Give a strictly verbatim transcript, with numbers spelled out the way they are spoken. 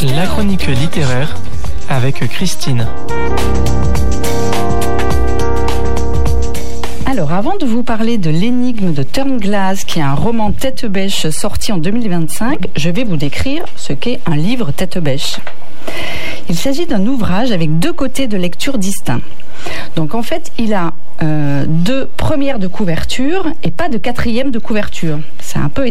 La chronique littéraire avec Christine. Alors, avant de vous parler de L'énigme de Turnglass, qui est un roman tête-bêche sorti en deux mille vingt-cinq, je vais vous décrire ce qu'est un livre tête-bêche. Il s'agit d'un ouvrage avec deux côtés de lecture distincts. Donc en fait, il a euh, deux premières de couverture et pas de quatrième de couverture. C'est un peu